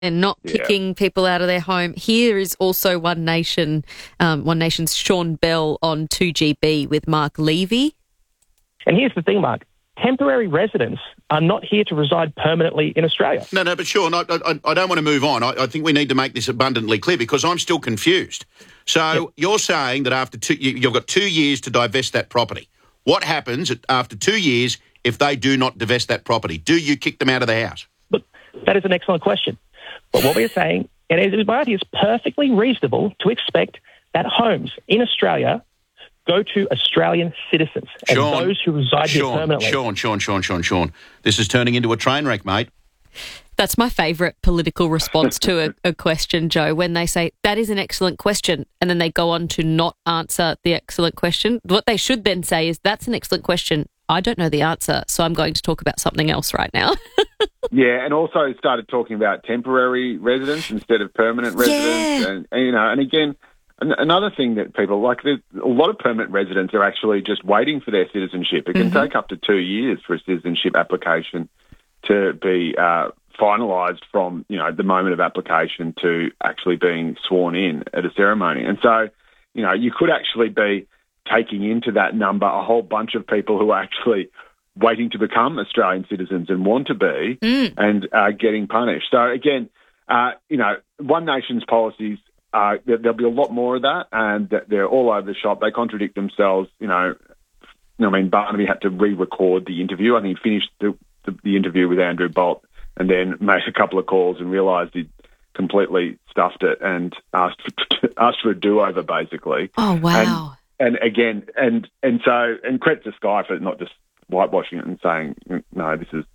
and not kicking people out of their home. Here is also One Nation's Sean Bell on 2GB with Mark Levy. And here's the thing, Mark. Temporary residents are not here to reside permanently in Australia. No, but Sean, I don't want to move on. I think we need to make this abundantly clear because I'm still confused. So you're saying that after you've got 2 years to divest that property. What happens after 2 years if they do not divest that property? Do you kick them out of the house? Look, that is an excellent question. But what we're saying, and it's perfectly reasonable to expect that homes in Australia go to Australian citizens and those who reside here permanently. Sean. This is turning into a train wreck, mate. That's my favourite political response to a question, Joe, when they say, that is an excellent question, and then they go on to not answer the excellent question. What they should then say is, that's an excellent question. I don't know the answer, so I'm going to talk about something else right now. Yeah, and also started talking about temporary residents instead of permanent residents. And again, another thing that people like, there's a lot of permanent residents are actually just waiting for their citizenship. It can take up to 2 years for a citizenship application to be finalised from, the moment of application to actually being sworn in at a ceremony. And so, you could actually be taking into that number a whole bunch of people who are actually waiting to become Australian citizens and want to be and getting punished. So again, One Nation's policies, there'll be a lot more of that, and they're all over the shop. They contradict themselves. Barnaby had to re-record the interview. I think he finished the interview with Andrew Bolt and then made a couple of calls and realised he'd completely stuffed it and asked for a do-over, basically. Oh, wow. And again, and credit to Sky for not just whitewashing it and saying, no, this is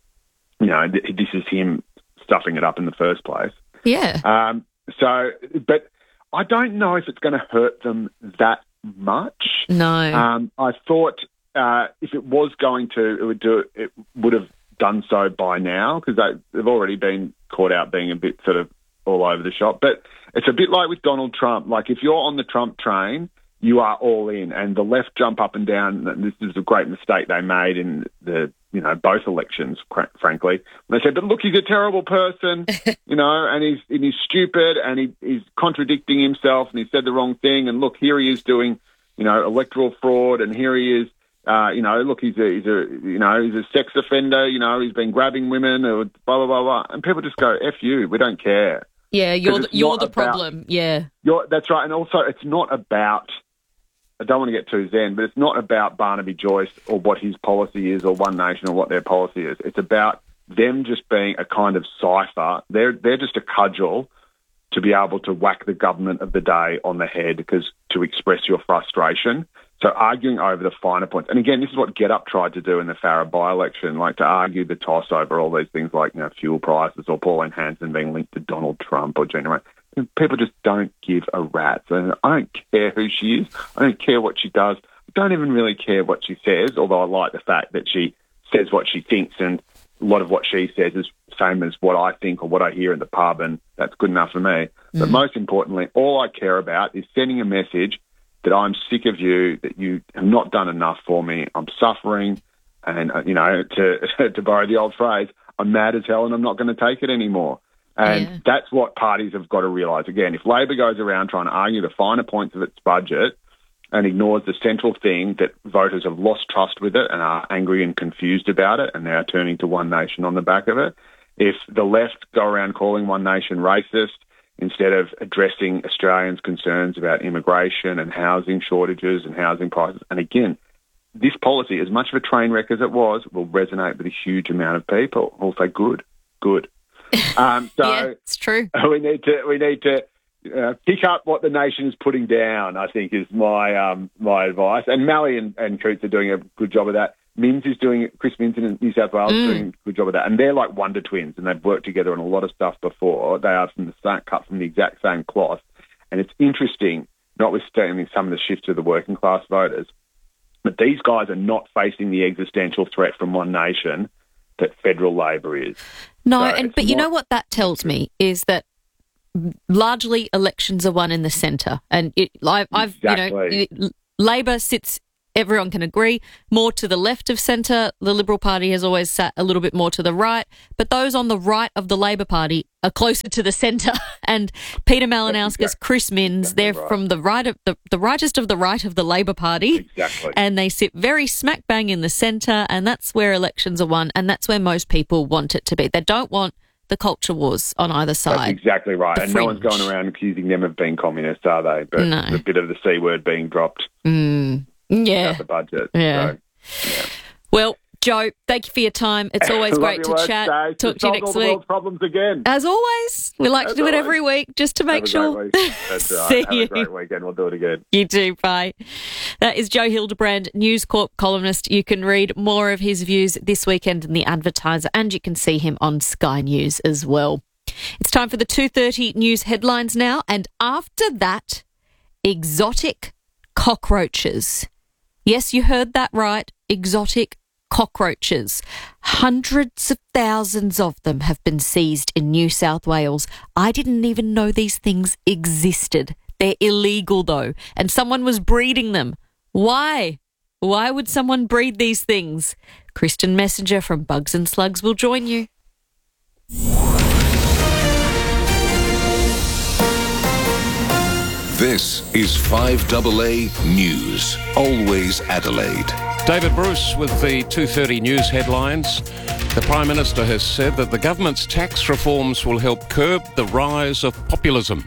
him stuffing it up in the first place. Yeah. But I don't know if it's going to hurt them that much. No. I thought if it was going to, it would have done so by now, because they've already been caught out being a bit sort of all over the shop. But it's a bit like with Donald Trump. Like, if you're on the Trump train, you are all in, and the left jump up and down. This is a great mistake they made in both elections, frankly. They said, but look, he's a terrible person, and he's stupid, and he's contradicting himself, and he said the wrong thing, and look, here he is doing, electoral fraud, and here he is, look, he's a sex offender, he's been grabbing women, or blah, blah, blah, blah. And people just go, F you, we don't care. Yeah, you're the problem, yeah. That's right, and also it's not about, I don't want to get too zen, but it's not about Barnaby Joyce or what his policy is or One Nation or what their policy is. It's about them just being a kind of cipher. They're just a cudgel to be able to whack the government of the day on the head to express your frustration. So arguing over the finer points. And again, this is what GetUp tried to do in the Farrer by-election, like to argue the toss over all these things like fuel prices or Pauline Hanson being linked to Donald Trump or Jenny Ray. People just don't give a rat's. And I don't care who she is. I don't care what she does. I don't even really care what she says, although I like the fact that she says what she thinks, and a lot of what she says is the same as what I think or what I hear in the pub, and that's good enough for me. But most importantly, all I care about is sending a message that I'm sick of you, that you have not done enough for me. I'm suffering, and, to borrow the old phrase, I'm mad as hell and I'm not going to take it anymore. And that's what parties have got to realise. Again, if Labor goes around trying to argue the finer points of its budget and ignores the central thing that voters have lost trust with it and are angry and confused about it and now turning to One Nation on the back of it, if the left go around calling One Nation racist instead of addressing Australians' concerns about immigration and housing shortages and housing prices, and again, this policy, as much of a train wreck as it was, will resonate with a huge amount of people. We'll say, good. It's true. We need to pick up what the nation's putting down, I think, is my my advice. And Malley and Coots are doing a good job of that. Chris Minns in New South Wales is doing a good job of that. And they're like wonder twins, and they've worked together on a lot of stuff before. They are cut from the exact same cloth. And it's interesting, notwithstanding some of the shifts to the working class voters, but these guys are not facing the existential threat from One Nation that federal Labor is. No, but you know what that tells me is that largely elections are won in the centre, and Labor sits everyone can agree, more to the left of centre. The Liberal Party has always sat a little bit more to the right, but those on the right of the Labor Party are closer to the centre. And Peter Malinauskas, Chris Minns, they're from the right of the rightest of the right of the Labor Party. Exactly. And they sit very smack bang in the centre, and that's where elections are won, and that's where most people want it to be. They don't want the culture wars on either side. That's exactly right. The and fringe. No one's going around accusing them of being communists, are they? But No. a bit of the C word being dropped Yeah. out the budget. Yeah. So, Well, Joe, thank you for your time. It's always Love great your to work, chat. Dave. Talk to you Solve next all the week. world's problems again. As always, we like to As do it always. every week just to make Have a sure. great week. That's right. See Have you. a great weekend. We'll do it again. You too. Bye. That is Joe Hildebrand, News Corp columnist. You can read more of his views this weekend in The Advertiser, and you can see him on Sky News as well. It's time for the 2:30 news headlines now, and after that, exotic cockroaches. Yes, you heard that right. Exotic cockroaches. Hundreds of thousands of them have been seized in New South Wales. I didn't even know these things existed. They're illegal, though, and someone was breeding them. Why? Why would someone breed these things? Kristen Messenger from Bugs and Slugs will join you. This is 5AA News. Always Adelaide. David Bruce with the 2:30 news headlines. The Prime Minister has said that the government's tax reforms will help curb the rise of populism.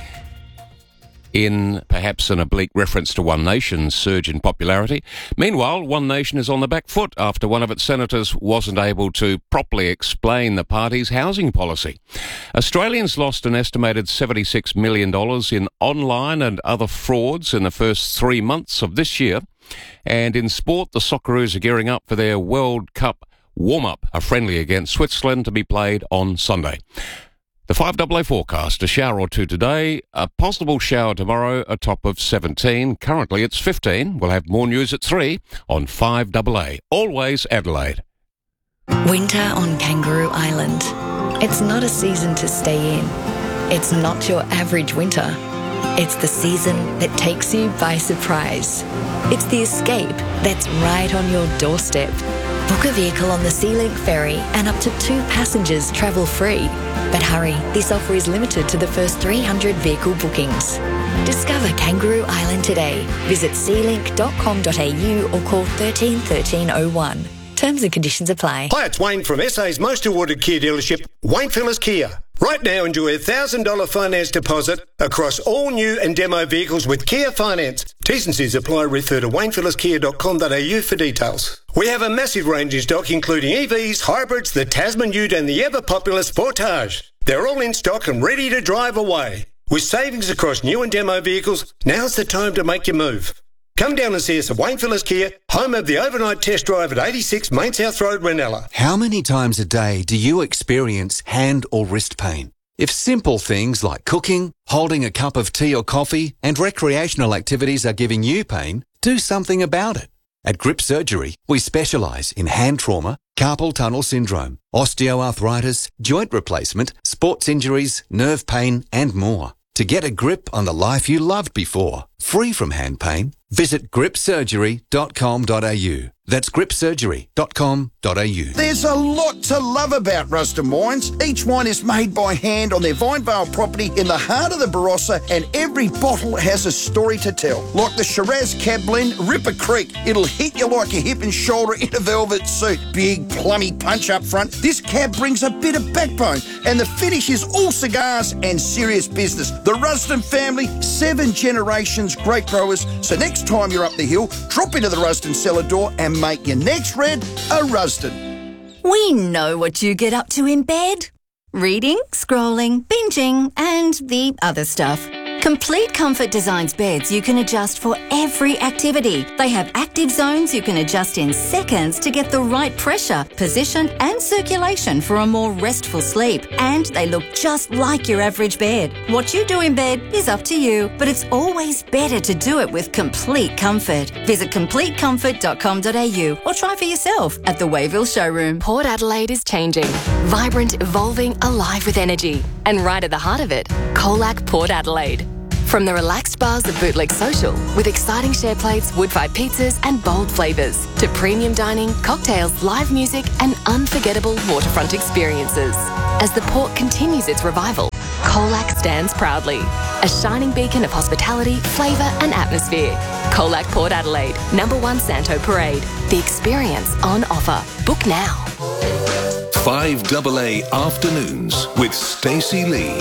In perhaps an oblique reference to One Nation's surge in popularity. Meanwhile, One Nation is on the back foot after one of its senators wasn't able to properly explain the party's housing policy. Australians lost an estimated $76 million in online and other frauds in the first 3 months of this year. And in sport, the Socceroos are gearing up for their World Cup warm-up, a friendly against Switzerland to be played on Sunday. The 5AA forecast, a shower or two today, a possible shower tomorrow, a top of 17. Currently it's 15. We'll have more news at 3 on 5AA. Always Adelaide. Winter on Kangaroo Island. It's not a season to stay in. It's not your average winter. It's the season that takes you by surprise. It's the escape that's right on your doorstep. Book a vehicle on the SeaLink ferry and up to 2 passengers travel free. But hurry, this offer is limited to the first 300 vehicle bookings. Discover Kangaroo Island today. Visit sealink.com.au or call 13 1301. Terms and conditions apply. Hi, it's Wayne from SA's most awarded Kia dealership, Wayne Phillips Kia. Right now, enjoy a $1,000 finance deposit across all new and demo vehicles with Kia Finance. T's and C's apply. Refer to waynephillipskia.com.au for details. We have a massive range in stock, including EVs, hybrids, the Tasman Ute and the ever-popular Sportage. They're all in stock and ready to drive away. With savings across new and demo vehicles, now's the time to make your move. Come down and see us at Wayne Phillips Kia, home of the overnight test drive at 86 Main South Road, Ranella. How many times a day do you experience hand or wrist pain? If simple things like cooking, holding a cup of tea or coffee, and recreational activities are giving you pain, do something about it. At Grip Surgery, we specialise in hand trauma, carpal tunnel syndrome, osteoarthritis, joint replacement, sports injuries, nerve pain, and more. To get a grip on the life you loved before, free from hand pain, visit gripsurgery.com.au. That's gripsurgery.com.au. There's a lot to love about Ruston Wines. Each wine is made by hand on their Vinevale property in the heart of the Barossa, and every bottle has a story to tell. Like the Shiraz Cab Blend, Ripper Creek. It'll hit you like a hip and shoulder in a velvet suit. Big, plummy punch up front. This cab brings a bit of backbone, and the finish is all cigars and serious business. The Ruston family, 7 generations, great growers. So next time you're up the hill, drop into the Ruston cellar door and make your next red a Ruston. We know what you get up to in bed. Reading, scrolling, binging, and the other stuff. Complete Comfort designs beds you can adjust for every activity. They have active zones you can adjust in seconds to get the right pressure, position, and circulation for a more restful sleep. And they look just like your average bed. What you do in bed is up to you, but it's always better to do it with Complete Comfort. Visit CompleteComfort.com.au or try for yourself at the Wayville showroom. Port Adelaide is changing. Vibrant, evolving, alive with energy. And right at the heart of it, Colac Port Adelaide. From the relaxed bars of Bootleg Social, with exciting share plates, wood-fired pizzas and bold flavours, to premium dining, cocktails, live music and unforgettable waterfront experiences. As the port continues its revival, Colac stands proudly, a shining beacon of hospitality, flavour and atmosphere. Colac Port Adelaide, #1 Santo Parade. The experience on offer. Book now. 5AA Afternoons with Stacey Lee.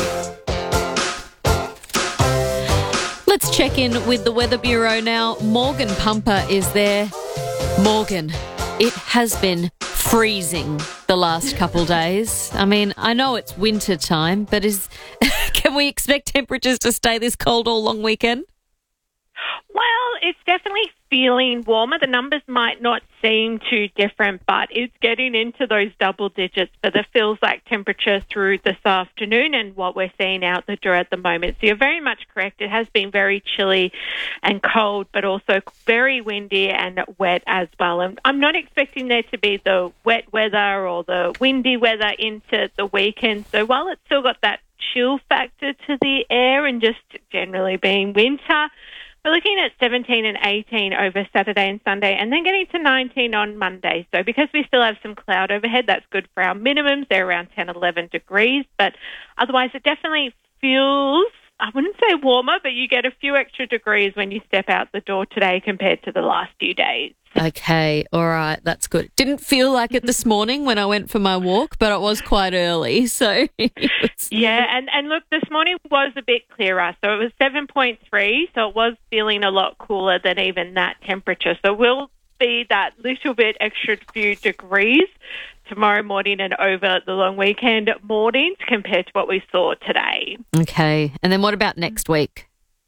Let's check in with the Weather Bureau now. Morgan Pumper is there. Morgan, it has been freezing the last couple days. I mean, I know it's winter time, but can we expect temperatures to stay this cold all long weekend? Well, it's definitely feeling warmer. The numbers might not seem too different, but it's getting into those double digits for the feels-like temperature through this afternoon and what we're seeing out the door at the moment. So you're very much correct. It has been very chilly and cold, but also very windy and wet as well. And I'm not expecting there to be the wet weather or the windy weather into the weekend. So while it's still got that chill factor to the air and just generally being winter, we're looking at 17 and 18 over Saturday and Sunday and then getting to 19 on Monday. So because we still have some cloud overhead, that's good for our minimums. They're around 10, 11 degrees. But otherwise, it definitely feels, I wouldn't say warmer, but you get a few extra degrees when you step out the door today compared to the last few days. Okay, all right, that's good. Didn't feel like it this morning when I went for my walk, but it was quite early, so... Yeah, and look, this morning was a bit clearer, so it was 7.3, so it was feeling a lot cooler than even that temperature. So we'll be that little bit extra few degrees tomorrow morning and over the long weekend mornings compared to what we saw today. Okay, and then what about next week?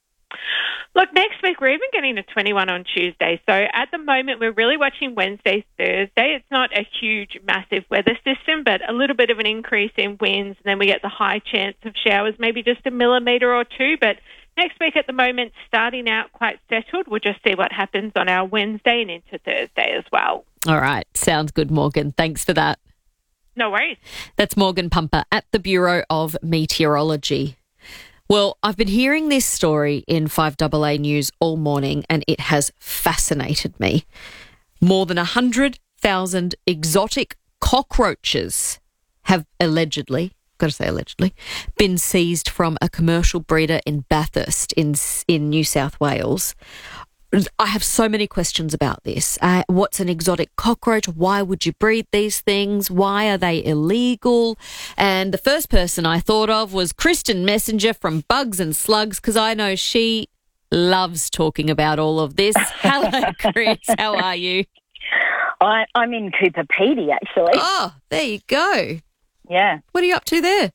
Look, next week we're even getting to 21 on Tuesday. So at the moment we're really watching Wednesday, Thursday. It's not a huge, massive weather system, but a little bit of an increase in winds. And then we get the high chance of showers, maybe just a millimetre or two. But next week at the moment, starting out quite settled. We'll just see what happens on our Wednesday and into Thursday as well. All right. Sounds good, Morgan. Thanks for that. No worries. That's Morgan Pumper at the Bureau of Meteorology. Well, I've been hearing this story in 5AA News all morning and it has fascinated me. More than 100,000 exotic cockroaches have allegedly, been seized from a commercial breeder in Bathurst in New South Wales. I have so many questions about this. What's an exotic cockroach? Why would you breed these things? Why are they illegal? And the first person I thought of was Kristen Messenger from Bugs and Slugs, because I know she loves talking about all of this. Hello, Chris. How are you? I'm in Cooper Pedy, actually. Oh, there you go. Yeah. What are you up to there?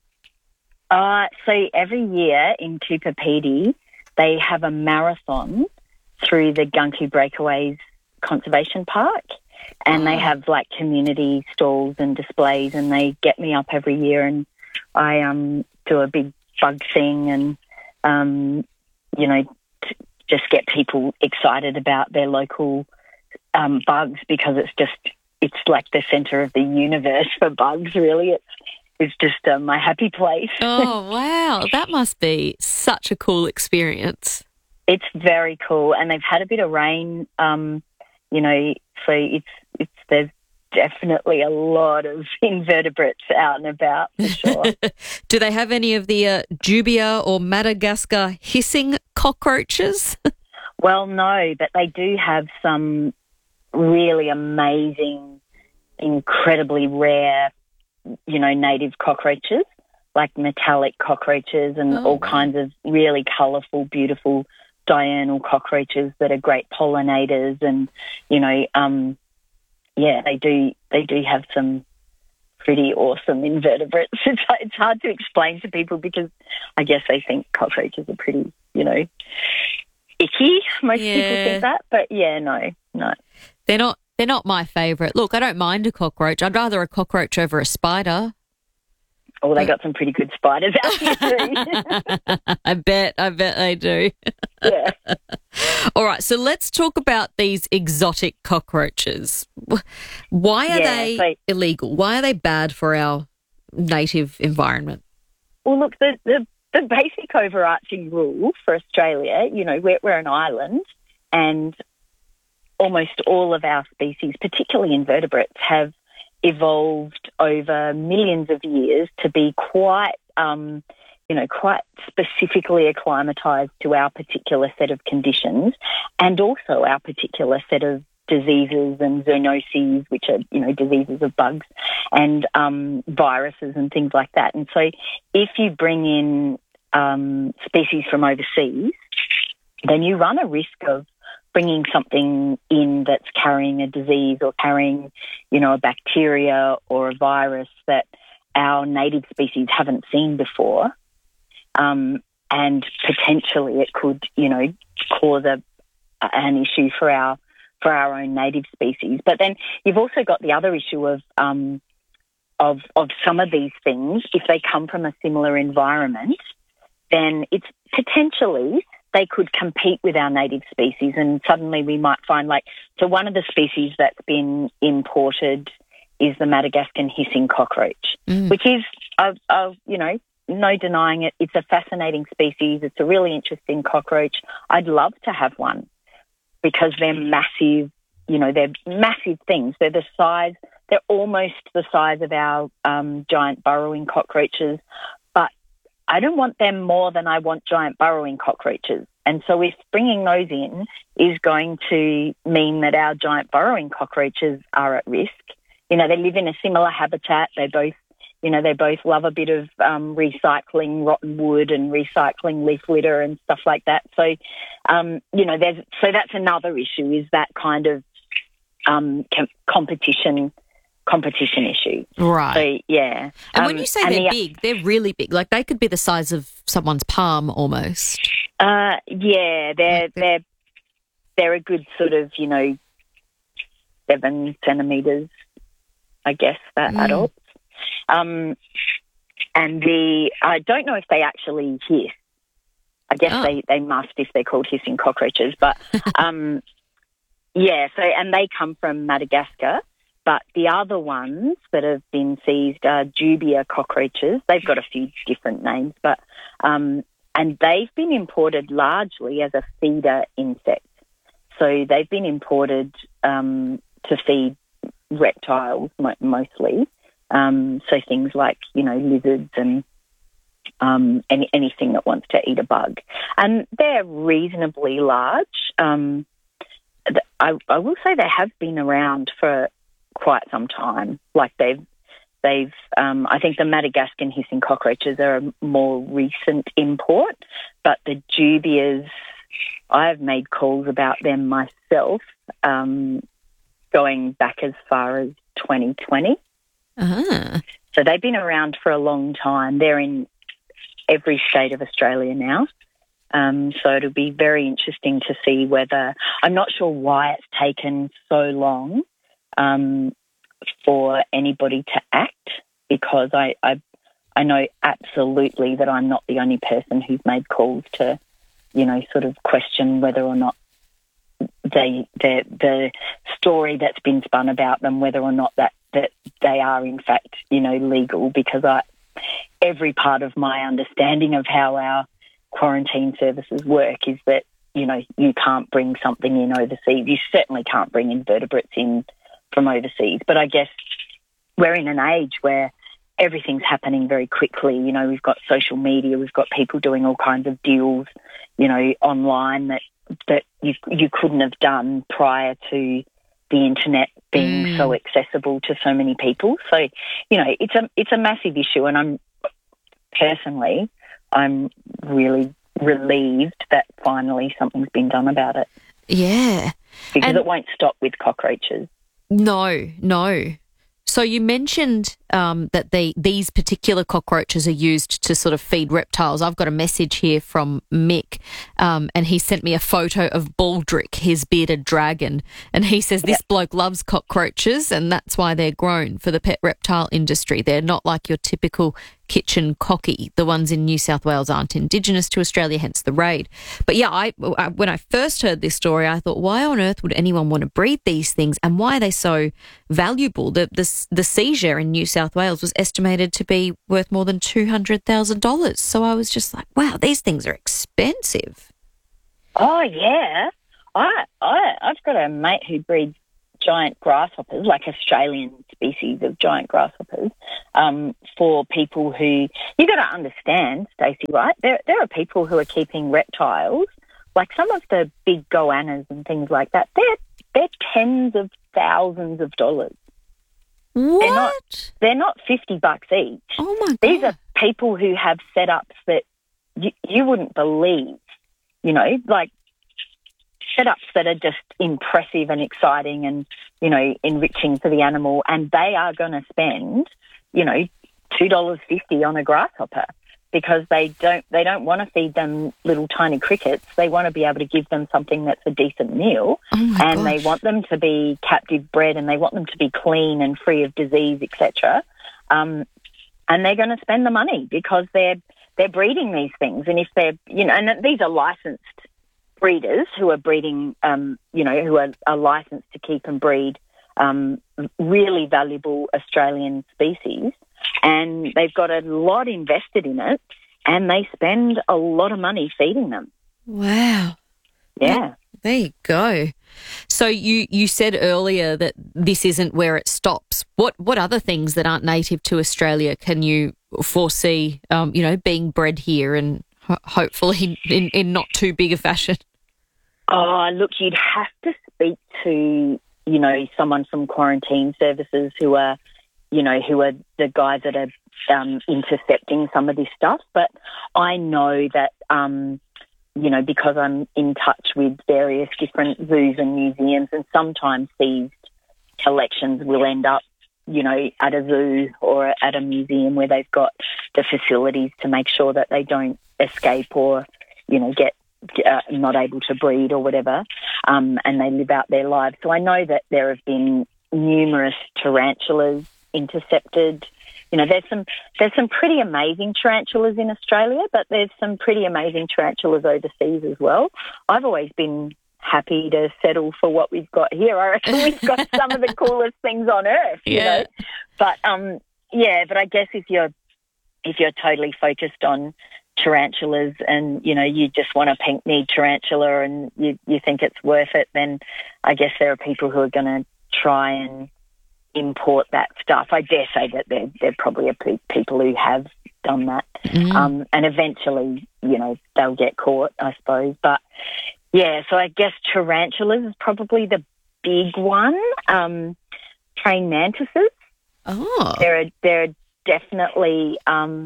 So every year in Cooper Pedy, they have a marathon through the Gunku Breakaways Conservation Park, and they have like community stalls and displays, and they get me up every year, and I do a big bug thing, and just get people excited about their local bugs, because it's like the centre of the universe for bugs. Really, it's just my happy place. Oh wow, that must be such a cool experience. It's very cool, and they've had a bit of rain, so there's definitely a lot of invertebrates out and about, for sure. Do they have any of the Dubia or Madagascar hissing cockroaches? Well, no, but they do have some really amazing, incredibly rare, native cockroaches, like metallic cockroaches and all kinds of really colourful, beautiful diurnal cockroaches that are great pollinators, and they do have some pretty awesome invertebrates. It's hard to explain to people because I guess they think cockroaches are pretty icky. Most people think that, but no, they're not my favourite. Look, I don't mind a cockroach. I'd rather a cockroach over a spider. Oh, they got some pretty good spiders out here too. I bet they do. Yeah. All right, so let's talk about these exotic cockroaches. Why are they illegal? Why are they bad for our native environment? Well, look, the the basic overarching rule for Australia, you know, we're an island, and almost all of our species, particularly invertebrates, have evolved over millions of years to be quite specifically acclimatized to our particular set of conditions, and also our particular set of diseases and zoonoses, which are, you know, diseases of bugs, and viruses and things like that. And so if you bring in species from overseas, then you run a risk of bringing something in that's carrying a disease or carrying, you know, a bacteria or a virus that our native species haven't seen before, and potentially it could, you know, cause an issue for our own native species. But then you've also got the other issue of some of these things. If they come from a similar environment, then it's potentially they could compete with our native species, and suddenly we might find, like, so one of the species that's been imported is the Madagascan hissing cockroach, which is, you know, no denying it, it's a fascinating species. It's a really interesting cockroach. I'd love to have one because they're massive, you know, they're massive things. They're almost the size of our giant burrowing cockroaches, but I don't want them more than I want giant burrowing cockroaches. And so if bringing those in is going to mean that our giant burrowing cockroaches are at risk, you know, they live in a similar habitat. They both love a bit of recycling rotten wood and recycling leaf litter and stuff like that. So, you know, so that's another issue, is that kind of competition issue. Right. So, yeah. And when you say they're big, they're really big. Like, they could be the size of someone's palm almost. Yeah, they're a good sort of, you know, 7 centimetres, I guess, for adults. And I don't know if they actually hiss. I guess they must if they're called hissing cockroaches. But, yeah, so, and they come from Madagascar. But the other ones that have been seized are dubia cockroaches. They've got a few different names, but and they've been imported largely as a feeder insect. So they've been imported to feed reptiles mostly. So things like, you know, lizards and anything that wants to eat a bug. And they're reasonably large. I will say they have been around for quite some time. Like they've I think the Madagascan hissing cockroaches are a more recent import, but the dubias, I've made calls about them myself, going back as far as 2020. Uh-huh. So they've been around for a long time. They're in every state of Australia now. So it'll be very interesting to see whether, I'm not sure why it's taken so long for anybody to act, because I know absolutely that I'm not the only person who's made calls to, you know, sort of question whether or not the story that's been spun about them, whether or not that they are in fact, you know, legal, because every part of my understanding of how our quarantine services work is that, you know, you can't bring something in overseas. You certainly can't bring invertebrates in from overseas. But I guess we're in an age where everything's happening very quickly. You know, we've got social media, we've got people doing all kinds of deals, you know, online that you couldn't have done prior to the internet being so accessible to so many people. So, you know, it's a massive issue, and I'm really relieved that finally something's been done about it. Yeah. Because it won't stop with cockroaches. No. So you mentioned that these particular cockroaches are used to sort of feed reptiles. I've got a message here from Mick, and he sent me a photo of Baldric, his bearded dragon, and he says this bloke loves cockroaches, and that's why they're grown for the pet reptile industry. They're not like your typical kitchen cocky. The ones in New South Wales aren't Indigenous to Australia, hence the raid. But yeah, I when I first heard this story, I thought, why on earth would anyone want to breed these things, and why are they so valuable? The seizure in New South Wales was estimated to be worth more than $200,000. So I was just like, wow, these things are expensive. Oh yeah, I've got a mate who breeds giant grasshoppers, like Australian species of giant grasshoppers, for people who, you got to understand, Stacey, right? There are people who are keeping reptiles, like some of the big goannas and things like that. They're tens of thousands of dollars. What? They're not $50 each. Oh my God! These are people who have setups that you wouldn't believe. You know, like setups that are just impressive and exciting and, you know, enriching for the animal, and they are going to spend, you know, $2.50 on a grasshopper because they don't want to feed them little tiny crickets. They want to be able to give them something that's a decent meal, and they want them to be captive bred, and they want them to be clean and free of disease, etc. And they're going to spend the money because they're breeding these things, and if they're, you know, and these are licensed breeders who are breeding, you know, who are licensed to keep and breed really valuable Australian species, and they've got a lot invested in it, and they spend a lot of money feeding them. Wow. Yeah. There you go. So you said earlier that this isn't where it stops. What other things that aren't native to Australia can you foresee, you know, being bred here and hopefully in not too big a fashion? Oh, look, you'd have to speak to, you know, someone from quarantine services who are the guys that are intercepting some of this stuff. But I know that, you know, because I'm in touch with various different zoos and museums, and sometimes these collections will end up, you know, at a zoo or at a museum where they've got the facilities to make sure that they don't escape or, you know, get not able to breed or whatever, and they live out their lives. So I know that there have been numerous tarantulas intercepted. You know, there's some pretty amazing tarantulas in Australia, but there's some pretty amazing tarantulas overseas as well. I've always been happy to settle for what we've got here. I reckon we've got some of the coolest things on earth, you know. But but I guess if you're totally focused on tarantulas and, you know, you just want a pink-kneed tarantula and you think it's worth it, then I guess there are people who are going to try and import that stuff. I dare say that there probably are people who have done that. And eventually, you know, they'll get caught, I suppose. But, yeah, so I guess tarantulas is probably the big one. Praying mantises. Oh. There are definitely...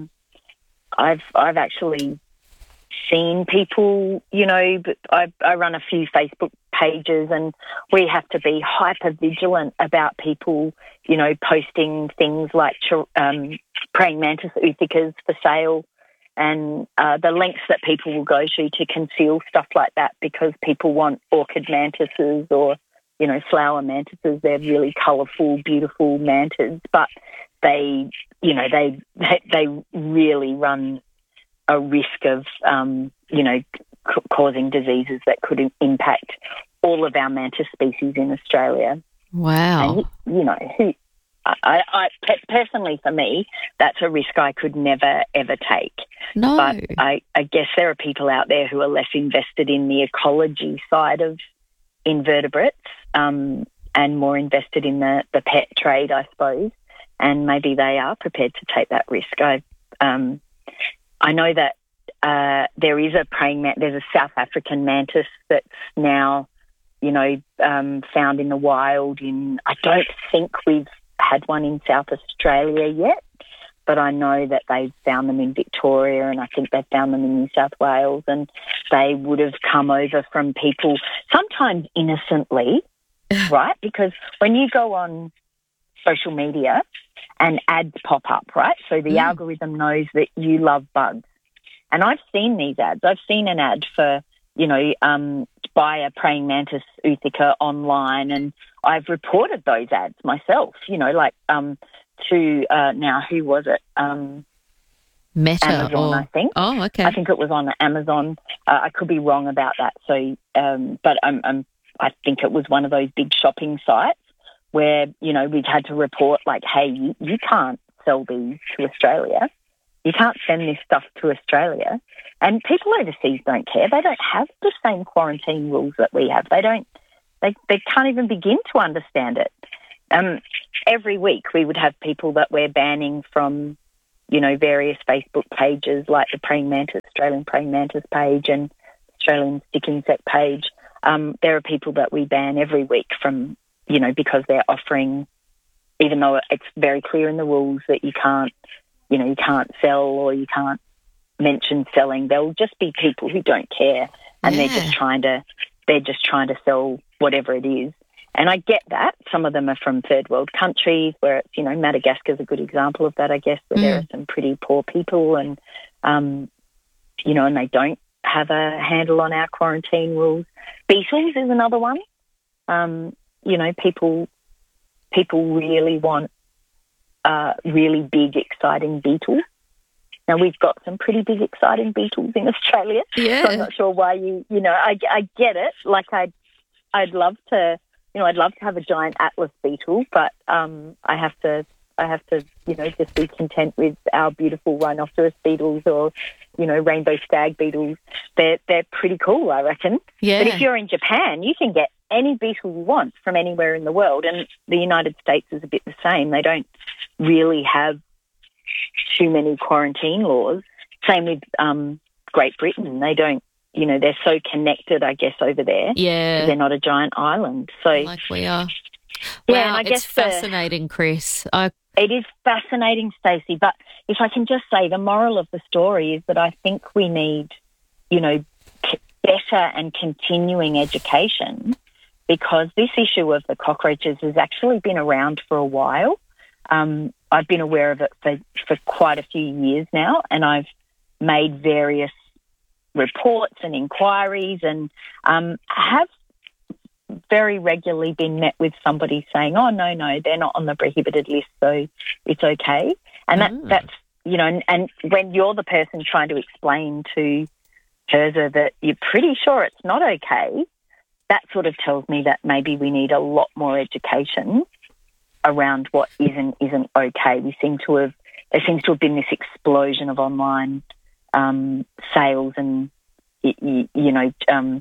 I've actually seen people, you know, but I run a few Facebook pages, and we have to be hyper vigilant about people, you know, posting things like praying mantis oothicas for sale, and the lengths that people will go to conceal stuff like that because people want orchid mantises or, you know, flower mantises. They're really colourful, beautiful mantids, but they, you know, they really run a risk of, you know, causing diseases that could impact all of our mantis species in Australia. Wow. And, you know, I personally, for me, that's a risk I could never, ever take. No. But I guess there are people out there who are less invested in the ecology side of invertebrates and more invested in the pet trade, I suppose. And maybe they are prepared to take that risk. I know that there is there's a South African mantis that's now, you know, found in the wild. I don't think we've had one in South Australia yet, but I know that they've found them in Victoria, and I think they've found them in New South Wales, and they would have come over from people, sometimes innocently, right? Because when you go on social media and ads pop up, right? So the algorithm knows that you love bugs. And I've seen these ads. I've seen an ad for, you know, buy a praying mantis oothica online, and I've reported those ads myself, you know, like to, now who was it? Meta Amazon, I think. Oh, okay. I think it was on Amazon. I could be wrong about that. So, but I think it was one of those big shopping sites where, you know, we've had to report like, hey, you can't sell these to Australia. You can't send this stuff to Australia. And people overseas don't care. They don't have the same quarantine rules that we have. They can't even begin to understand it. Every week we would have people that we're banning from, you know, various Facebook pages like the Australian Praying Mantis page and Australian Stick Insect page. There are people that we ban every week from, you know, because they're offering, even though it's very clear in the rules that you can't sell or you can't mention selling. There'll just be people who don't care and they're just trying to sell whatever it is. And I get that. Some of them are from third world countries where it's, you know, Madagascar is a good example of that, I guess, where there are some pretty poor people and, you know, and they don't have a handle on our quarantine rules. Beetles is another one. You know, people really want really big, exciting beetles. Now, we've got some pretty big, exciting beetles in Australia. Yeah. So I'm not sure why I get it. Like, I'd love to have a giant Atlas beetle, but I have to, you know, just be content with our beautiful rhinoceros beetles or, you know, rainbow stag beetles. They're pretty cool, I reckon. Yeah. But if you're in Japan, you can get any beetle you want from anywhere in the world, and the United States is a bit the same. They don't really have too many quarantine laws. Same with Great Britain. They don't, you know, they're so connected, I guess, over there. Yeah. They're not a giant island. So, like we are. Yeah, wow, and I guess it's fascinating, Chris. It is fascinating, Stacey. But if I can just say, the moral of the story is that I think we need, you know, better and continuing education, because this issue of the cockroaches has actually been around for a while. I've been aware of it for quite a few years now, and I've made various reports and inquiries and have very regularly been met with somebody saying, oh, no, they're not on the prohibited list, so it's okay. And that's, you know, and when you're the person trying to explain to HRSA that you're pretty sure it's not okay, that sort of tells me that maybe we need a lot more education around what is and isn't okay. There seems to have been this explosion of online sales and, you know,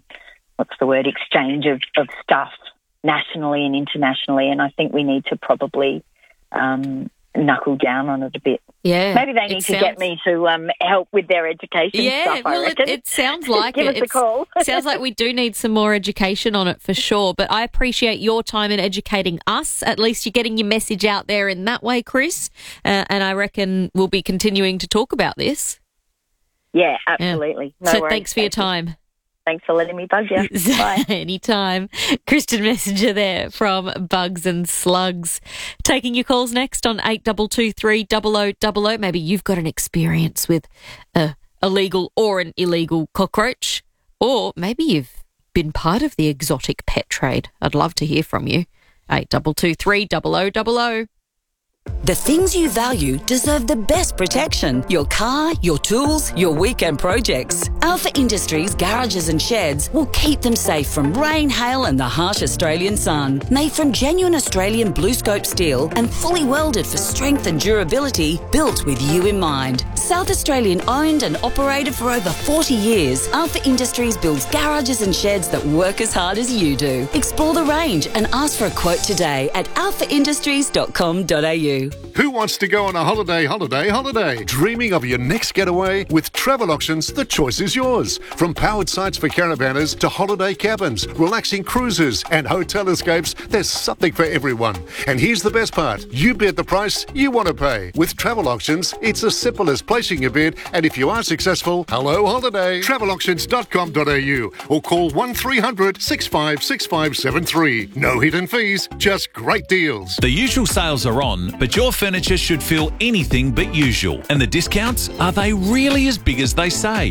exchange of stuff nationally and internationally, and I think we need to probably knuckle down on it a bit. Yeah. Maybe they need to get me to help with their education stuff, I reckon. It sounds like Give us a call. It sounds like we do need some more education on it for sure, but I appreciate your time in educating us. At least you're getting your message out there in that way, Chris, and I reckon we'll be continuing to talk about this. Yeah, absolutely. Yeah. No so worries. thanks for your time. Thanks for letting me bug you. Bye. Anytime. Kristen Messenger there from Bugs and Slugs. Taking your calls next on 8223 0000. Maybe you've got an experience with a legal or an illegal cockroach, or maybe you've been part of the exotic pet trade. I'd love to hear from you. 8223 0000. The things you value deserve the best protection. Your car, your tools, your weekend projects. Alpha Industries garages and sheds will keep them safe from rain, hail and the harsh Australian sun. Made from genuine Australian BlueScope steel and fully welded for strength and durability, built with you in mind. South Australian owned and operated for over 40 years, Alpha Industries builds garages and sheds that work as hard as you do. Explore the range and ask for a quote today at alphaindustries.com.au. Who wants to go on a holiday? Dreaming of your next getaway? With Travel Auctions, the choice is yours. From powered sites for caravanners to holiday cabins, relaxing cruises and hotel escapes, there's something for everyone. And here's the best part. You bid the price you want to pay. With Travel Auctions, it's as simple as placing your bid, and if you are successful, hello holiday. Travelauctions.com.au or call 1300 656573. No hidden fees, just great deals. The usual sales are on, but your furniture should feel anything but usual. And the discounts, are they really as big as they say? It's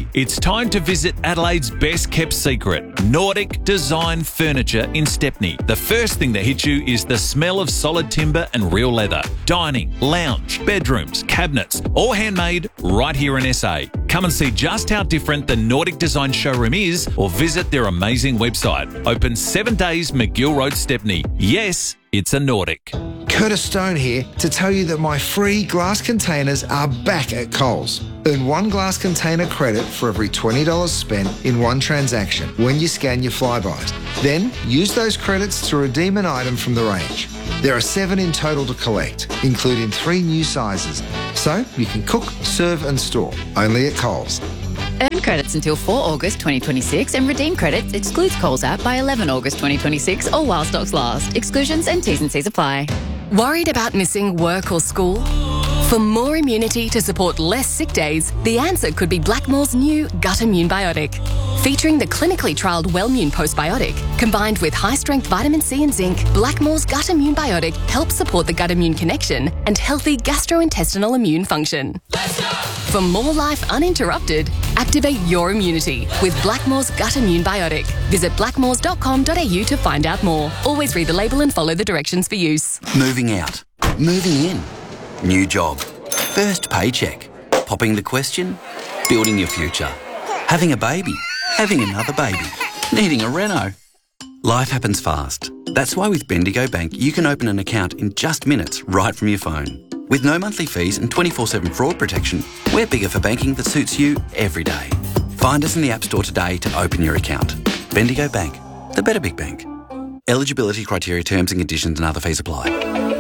time to visit Adelaide's best-kept secret, Nordic Design Furniture in Stepney. The first thing that hits you is the smell of solid timber and real leather. Dining, lounge, bedrooms, cabinets, all handmade right here in SA. Come and see just how different the Nordic Design showroom is, or visit their amazing website. Open 7 days, McGill Road, Stepney. Yes, it's a Nordic. Curtis Stone here to tell you that my free glass containers are back at Coles. Earn one glass container credit for every $20 spent in one transaction when you scan your Flybuys. Then use those credits to redeem an item from the range. There are 7 in total to collect, including 3 new sizes. So you can cook, serve and store, only at Coles. Earn credits until 4 August 2026 and redeem credits excludes Coles app by 11 August 2026 or while stocks last. Exclusions and T's and C's apply. Worried about missing work or school? For more immunity to support less sick days, the answer could be Blackmore's new Gut Immune Biotic. Featuring the clinically trialled Wellmune Postbiotic, combined with high-strength vitamin C and zinc, Blackmore's Gut Immune Biotic helps support the gut-immune connection and healthy gastrointestinal immune function. For more life uninterrupted, activate your immunity with Blackmore's Gut Immune Biotic. Visit blackmores.com.au to find out more. Always read the label and follow the directions for use. Moving out. Moving in. New job. First paycheck. Popping the question. Building your future. Having a baby. Having another baby. Needing a reno. Life happens fast. That's why with Bendigo Bank you can open an account in just minutes right from your phone. With no monthly fees and 24/7 fraud protection, we're bigger for banking that suits you every day. Find us in the App Store today to open your account. Bendigo Bank, the better big bank. Eligibility criteria, terms and conditions and other fees apply.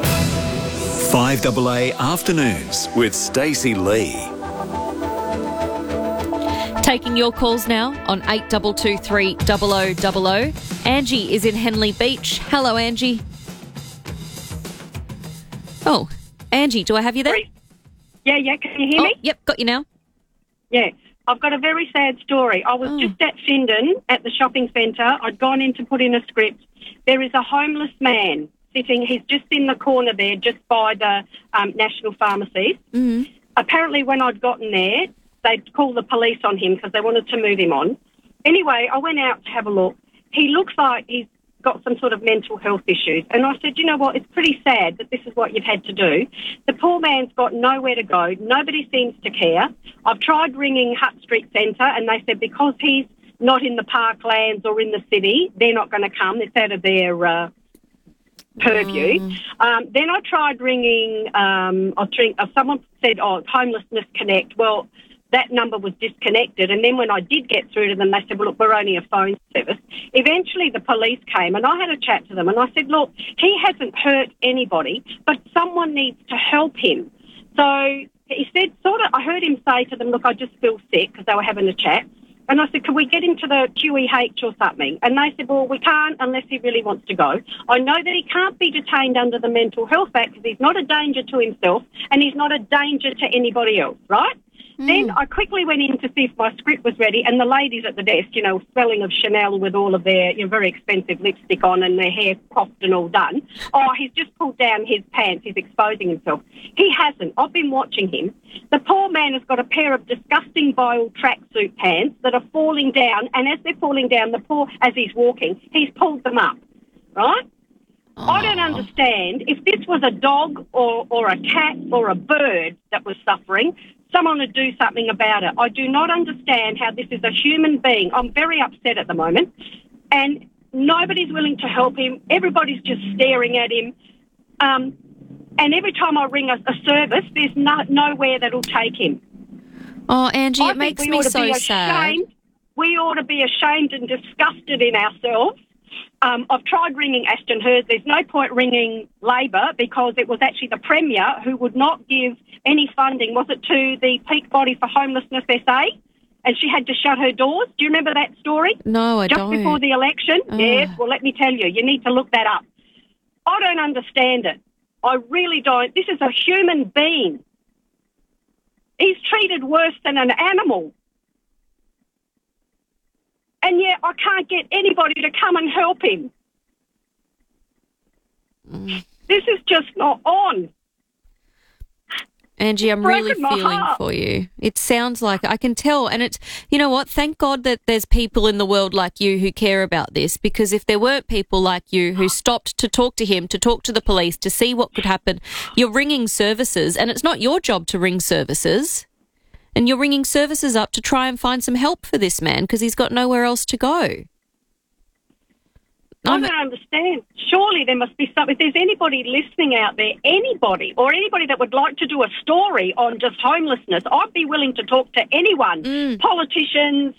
5AA Afternoons with Stacey Lee. Taking your calls now on 8223 0000. Angie is in Henley Beach. Hello, Angie. Oh, Angie, do I have you there? Yeah, can you hear me? Yep, got you now. Yeah, I've got a very sad story. I was just at Findon at the shopping centre. I'd gone in to put in a script. There is a homeless man sitting, he's just in the corner there, just by the National Pharmacy. Mm-hmm. Apparently when I'd gotten there, they'd called the police on him because they wanted to move him on. Anyway, I went out to have a look. He looks like he's got some sort of mental health issues. And I said, you know what, it's pretty sad that this is what you've had to do. The poor man's got nowhere to go. Nobody seems to care. I've tried ringing Hutt Street Centre and they said because he's not in the parklands or in the city, they're not going to come. It's out of their purview. Then I tried ringing, someone said, Homelessness Connect. Well, that number was disconnected. And then when I did get through to them, they said, well, look, we're only a phone service. Eventually the police came and I had a chat to them and I said, look, he hasn't hurt anybody, but someone needs to help him. So he said, I heard him say to them, look, I just feel sick, because they were having a chat. And I said, can we get him to the QEH or something? And they said, well, we can't unless he really wants to go. I know that he can't be detained under the Mental Health Act because he's not a danger to himself and he's not a danger to anybody else, right? Then I quickly went in to see if my script was ready, and the ladies at the desk, smelling of Chanel with all of their very expensive lipstick on and their hair cropped and all done. Oh, he's just pulled down his pants. He's exposing himself. He hasn't. I've been watching him. The poor man has got a pair of disgusting vile tracksuit pants that are falling down, and as they're falling down, as he's walking, he's pulled them up, right? I don't understand. If this was a dog or a cat or a bird that was suffering, someone would do something about it. I do not understand how this is a human being. I'm very upset at the moment. And nobody's willing to help him. Everybody's just staring at him. And every time I ring a service, there's nowhere that'll take him. Oh, Angie, it makes me so sad. We ought to be ashamed and disgusted in ourselves. I've tried ringing Ashton Hurst. There's no point ringing Labor because it was actually the Premier who would not give any funding. Was it to the Peak Body for Homelessness SA? And she had to shut her doors. Do you remember that story? No, I don't. Just before the election? Yes. Well, let me tell you, you need to look that up. I don't understand it. I really don't. This is a human being. He's treated worse than an animal. And yet I can't get anybody to come and help him. This is just not on. Angie, I'm really broken my feeling heart. for you. It sounds like, I can tell. And it's, you know what? Thank God that there's people in the world like you who care about this, because if there weren't people like you who stopped to talk to him, to talk to the police, to see what could happen, you're ringing services, and it's not your job to ring services. And you're ringing services up to try and find some help for this man because he's got nowhere else to go. I don't understand. Surely there must be something. If there's anybody listening out there, anybody that would like to do a story on just homelessness, I'd be willing to talk to anyone. Politicians,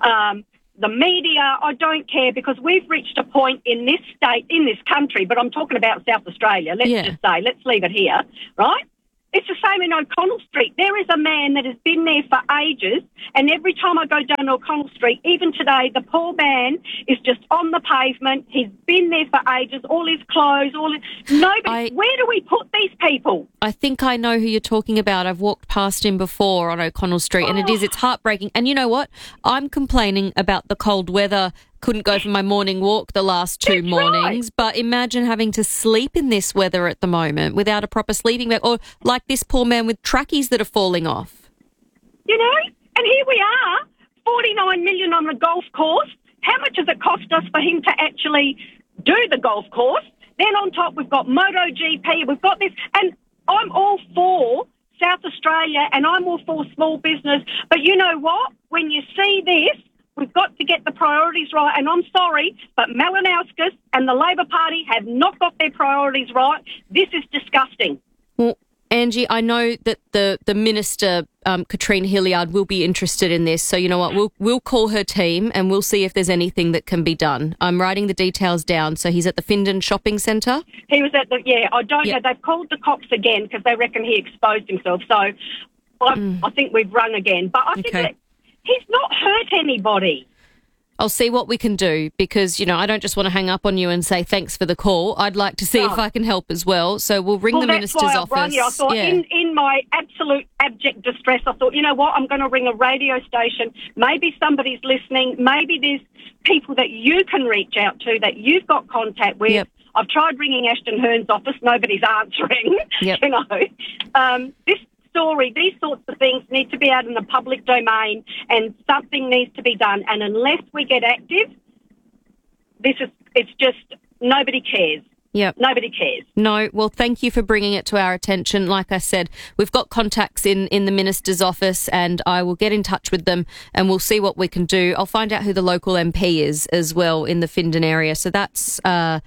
the media, I don't care, because we've reached a point in this state, in this country, but I'm talking about South Australia, let's leave it here, right? It's the same in O'Connell Street. There is a man that has been there for ages, and every time I go down O'Connell Street, even today, the poor man is just on the pavement. He's been there for ages, all his clothes, where do we put these people? I think I know who you're talking about. I've walked past him before on O'Connell Street, and it's heartbreaking. And you know what? I'm complaining about the cold weather. Couldn't go for my morning walk the last two mornings, but imagine having to sleep in this weather at the moment without a proper sleeping bag, or like this poor man with trackies that are falling off. You know, and here we are, 49 million on the golf course. How much does it cost us for him to actually do the golf course? Then on top, we've got MotoGP, we've got this, and I'm all for South Australia, and I'm all for small business. But you know what? When you see this, we've got to get the priorities right. And I'm sorry, but Malinowskis and the Labor Party have not got their priorities right. This is disgusting. Well, Angie, I know that the Minister, Katrina Hilliard, will be interested in this. So you know what? We'll call her team and we'll see if there's anything that can be done. I'm writing the details down. So he's at the Findon Shopping Centre? He was at I don't know. They've called the cops again because they reckon he exposed himself. So I think we've rung again. But I think that he's not hurt anybody. I'll see what we can do because, you know, I don't just want to hang up on you and say thanks for the call. I'd like to see if I can help as well. So we'll ring the Minister's office. Rung you. I thought in my absolute abject distress, I thought, you know what, I'm going to ring a radio station. Maybe somebody's listening. Maybe there's people that you can reach out to that you've got contact with. Yep. I've tried ringing Ashton Hearn's office. Nobody's answering. Yep. You know, this story, these sorts of things need to be out in the public domain and something needs to be done. And unless we get active, it's just nobody cares. Yep. Nobody cares. No, well, thank you for bringing it to our attention. Like I said, we've got contacts in the Minister's office and I will get in touch with them and we'll see what we can do. I'll find out who the local MP is as well in the Findon area. So that's,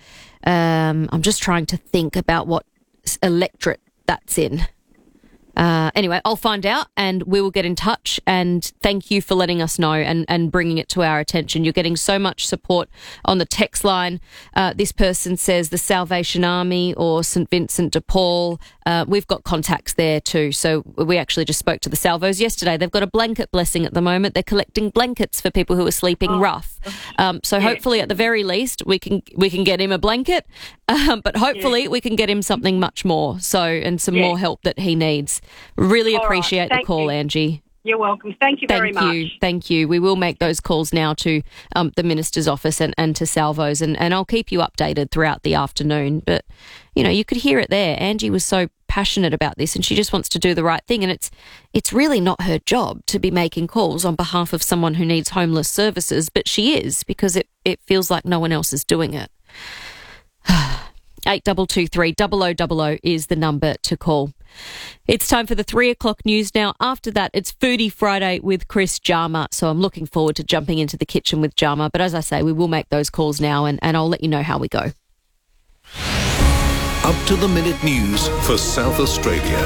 I'm just trying to think about what electorate that's in. Anyway, I'll find out and we will get in touch, and thank you for letting us know and bringing it to our attention. You're getting so much support on the text line. This person says the Salvation Army or St Vincent de Paul. We've got contacts there too. So we actually just spoke to the Salvos yesterday. They've got a blanket blessing at the moment. They're collecting blankets for people who are sleeping rough. So hopefully at the very least we can get him a blanket, but hopefully we can get him something much more. So, and some more help that he needs. Really appreciate the call, Angie. You're welcome. Thank you very much. Thank you. We will make those calls now to the Minister's office and to Salvos, and I'll keep you updated throughout the afternoon. But, you know, you could hear it there. Angie was so passionate about this and she just wants to do the right thing, and it's really not her job to be making calls on behalf of someone who needs homeless services, but she is, because it feels like no one else is doing it. 8223 0000 is the number to call. It's time for the 3 o'clock news now. After that, it's Foodie Friday with Chris Jarma. So I'm looking forward to jumping into the kitchen with Jarma. But as I say, we will make those calls now and I'll let you know how we go. Up to the minute news for South Australia.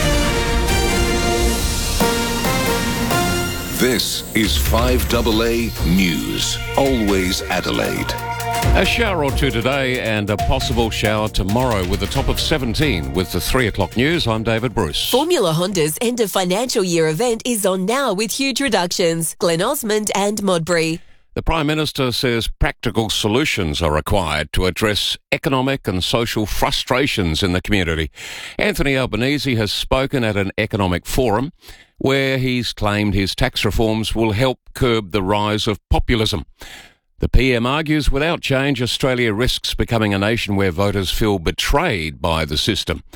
This is 5AA News. Always Adelaide. A shower or two today and a possible shower tomorrow with a top of 17. With the 3 o'clock news, I'm David Bruce. Formula Honda's end of financial year event is on now with huge reductions. Glen Osmond and Modbury. The Prime Minister says practical solutions are required to address economic and social frustrations in the community. Anthony Albanese has spoken at an economic forum where he's claimed his tax reforms will help curb the rise of populism. The PM argues without change, Australia risks becoming a nation where voters feel betrayed by the system.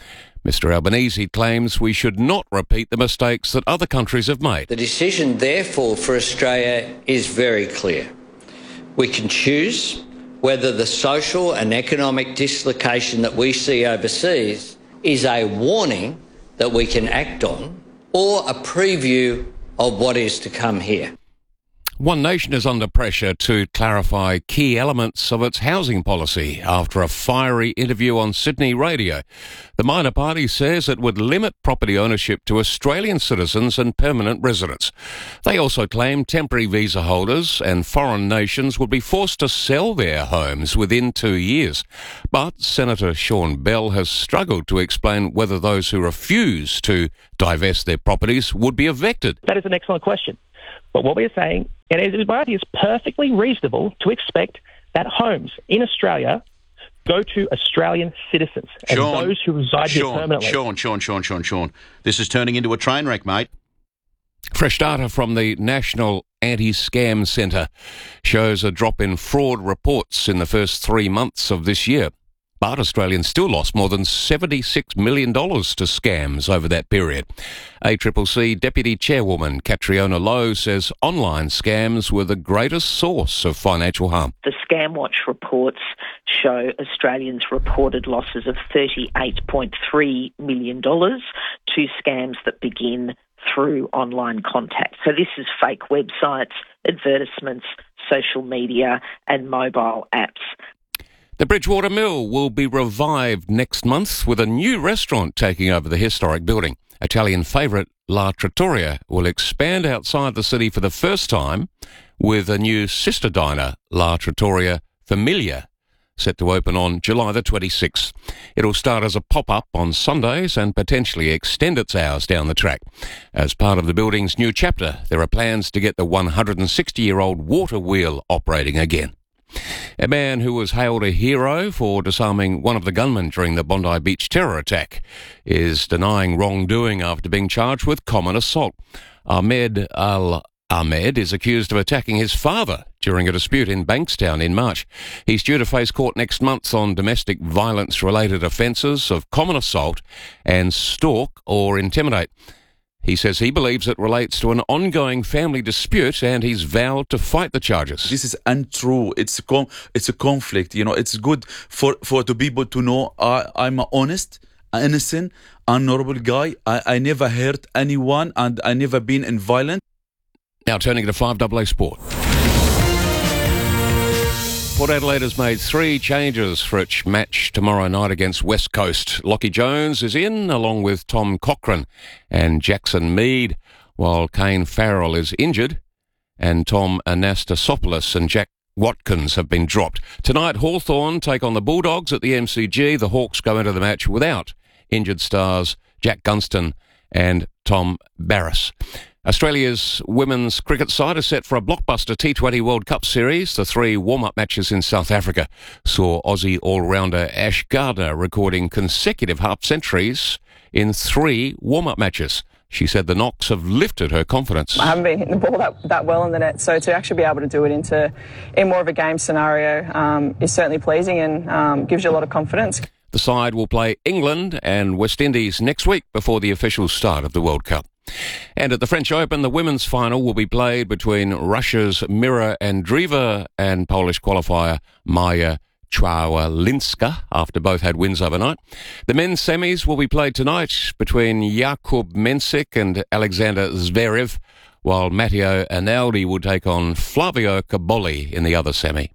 Mr Albanese claims we should not repeat the mistakes that other countries have made. The decision, therefore, for Australia is very clear. We can choose whether the social and economic dislocation that we see overseas is a warning that we can act on or a preview of what is to come here. One Nation is under pressure to clarify key elements of its housing policy after a fiery interview on Sydney radio. The minor party says it would limit property ownership to Australian citizens and permanent residents. They also claim temporary visa holders and foreign nations would be forced to sell their homes within 2 years. But Senator Sean Bell has struggled to explain whether those who refuse to divest their properties would be evicted. That is an excellent question. But what we're saying, and it is perfectly reasonable to expect that homes in Australia go to Australian citizens and those who reside here permanently. Sean. This is turning into a train wreck, mate. Fresh data from the National Anti-Scam Centre shows a drop in fraud reports in the first 3 months of this year. But Australians still lost more than $76 million to scams over that period. ACCC Deputy Chairwoman Catriona Lowe says online scams were the greatest source of financial harm. The ScamWatch reports show Australians reported losses of $38.3 million to scams that begin through online contact. So this is fake websites, advertisements, social media and mobile apps. The Bridgewater Mill will be revived next month with a new restaurant taking over the historic building. Italian favourite La Trattoria will expand outside the city for the first time with a new sister diner, La Trattoria Familia, set to open on July the 26th. It'll start as a pop-up on Sundays and potentially extend its hours down the track. As part of the building's new chapter, there are plans to get the 160-year-old water wheel operating again. A man who was hailed a hero for disarming one of the gunmen during the Bondi Beach terror attack is denying wrongdoing after being charged with common assault. Ahmed Al-Ahmed is accused of attacking his father during a dispute in Bankstown in March. He's due to face court next month on domestic violence-related offences of common assault and stalk or intimidate. He says he believes it relates to an ongoing family dispute and he's vowed to fight the charges. This is untrue. It's a conflict. You know, it's good for the people to know I'm an honest, innocent, honourable guy. I never hurt anyone and I never been in violence. Now turning to 5AA Sport. Port Adelaide has made 3 changes for its match tomorrow night against West Coast. Lockie Jones is in, along with Tom Cochrane and Jackson Mead, while Kane Farrell is injured, and Tom Anastasopoulos and Jack Watkins have been dropped. Tonight, Hawthorn take on the Bulldogs at the MCG. The Hawks go into the match without injured stars Jack Gunston and Tom Barras. Australia's women's cricket side is set for a blockbuster T20 World Cup series. The 3 warm-up matches in South Africa saw Aussie all-rounder Ash Gardner recording consecutive half-centuries in 3 warm-up matches. She said the knocks have lifted her confidence. I haven't been hitting the ball that well in the net, so to actually be able to do it in more of a game scenario is certainly pleasing and gives you a lot of confidence. The side will play England and West Indies next week before the official start of the World Cup. And at the French Open, the women's final will be played between Russia's Mira Andreeva and Polish qualifier Maja Czajwalinska, after both had wins overnight. The men's semis will be played tonight between Jakub Mensik and Alexander Zverev, while Matteo Analdi will take on Flavio Cobolli in the other semi.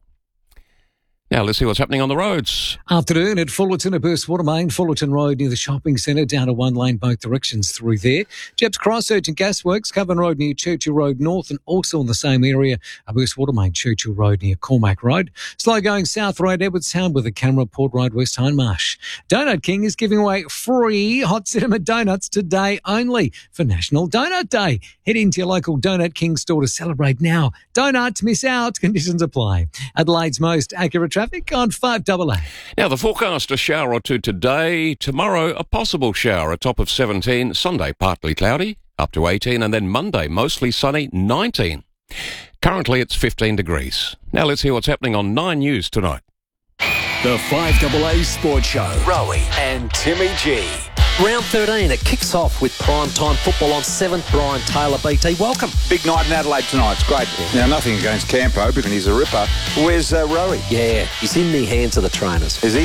Now let's see what's happening on the roads. Afternoon at Fullerton at Burst-Watermain, Fullerton Road near the shopping centre, down to 1 lane both directions through there. Jeps Cross, Urgent Gasworks, Coven Road near Churchill Road North, and also in the same area, Burst-Watermain, Churchill Road near Cormac Road. Slow going South Road, Edwardstown with a camera, Port Road, West Hindmarsh. Donut King is giving away free hot cinema donuts today only for National Donut Day. Head into your local Donut King store to celebrate now. Don't miss out. Conditions apply. Adelaide's most accurate traffic on 5AA. Now, the forecast, a shower or two today. Tomorrow, a possible shower, a top of 17. Sunday, partly cloudy, up to 18. And then Monday, mostly sunny, 19. Currently, it's 15 degrees. Now, let's hear what's happening on 9 News tonight. The 5AA Sports Show. Rowie and Timmy G. Round 13, it kicks off with prime time football on 7th. Brian Taylor, BT, welcome. Big night in Adelaide tonight. It's great. Now, nothing against Campo, but he's a ripper. Where's Rowie? Yeah, he's in the hands of the trainers. Is he?